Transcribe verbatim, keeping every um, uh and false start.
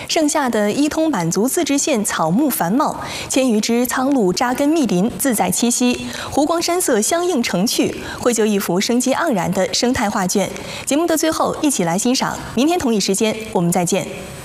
剩下的一通满族自治县草木繁茂，千余只苍鹭扎根密林，自在栖息，湖光山色相映成趣，绘就一幅生机盎然的生态画卷。节目的最后，一起来欣赏。明天同一时间，我们再见。